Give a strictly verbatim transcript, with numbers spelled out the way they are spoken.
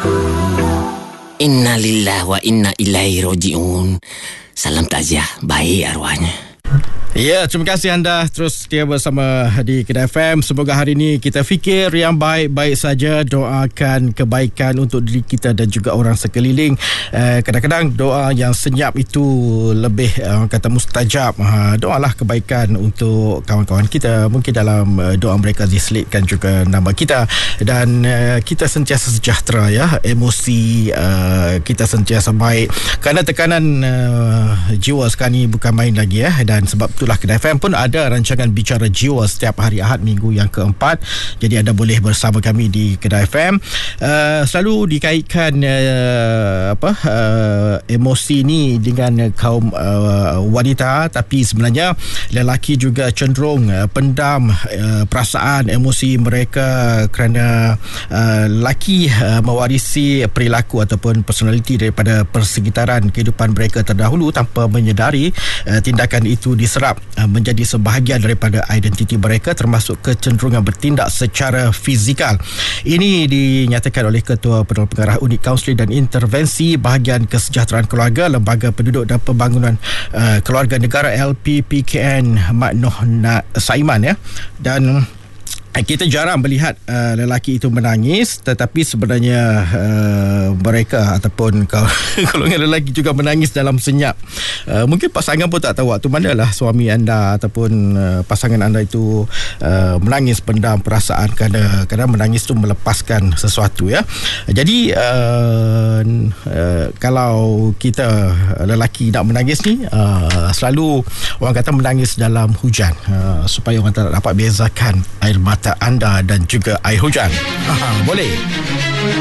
Innalillahi wa inna ilaihi raji'un. Salam takziah, baik arwahnya. Ya, terima kasih anda terus setia bersama di Kedah F M. Semoga hari ini kita fikir yang baik-baik saja, doakan kebaikan untuk diri kita dan juga orang sekeliling. Eh, kadang-kadang doa yang senyap itu lebih eh, kata mustajab. Ha, doalah kebaikan untuk kawan-kawan kita. Mungkin dalam eh, doa mereka diselitkan juga nama kita, dan eh, kita sentiasa sejahtera ya. Emosi eh, kita sentiasa baik. Kerana tekanan eh, jiwa sekarang ni bukan main lagi ya, dan sebab itulah Kedah F M pun ada rancangan Bicara Jiwa setiap hari Ahad minggu yang keempat. Jadi anda boleh bersama kami di Kedah F M. Uh, selalu dikaitkan uh, apa uh, emosi ni dengan kaum uh, wanita, tapi sebenarnya lelaki juga cenderung uh, pendam uh, perasaan emosi mereka kerana uh, lelaki uh, mewarisi perilaku ataupun personaliti daripada persekitaran kehidupan mereka terdahulu tanpa menyedari uh, tindakan itu diserap menjadi sebahagian daripada identiti mereka, termasuk kecenderungan bertindak secara fizikal. Ini dinyatakan oleh Ketua Penolong Pengarah Unit Kaunseling dan Intervensi Bahagian Kesejahteraan Keluarga, Lembaga Penduduk dan Pembangunan uh, Keluarga Negara L P P K N Mak Noh Saiman ya. Dan kita jarang melihat uh, lelaki itu menangis, tetapi sebenarnya uh, mereka ataupun golongan lelaki juga menangis dalam senyap. Uh, mungkin pasangan pun tak tahu waktu manalah suami anda ataupun uh, pasangan anda itu uh, menangis, pendam perasaan, kerana kadang menangis itu melepaskan sesuatu ya. Jadi uh, uh, kalau kita lelaki nak menangis ni, uh, selalu orang kata menangis dalam hujan, uh, supaya orang tak dapat bezakan air mata anda dan juga air hujan. Aha, boleh.